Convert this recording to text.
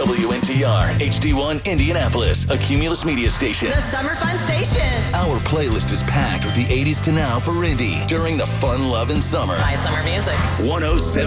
WNTR, HD1 Indianapolis, a Cumulus media station. The Summer Fun Station. Our playlist is packed with the 80s to now for Indy during the fun-loving summer. Buy summer music. 107.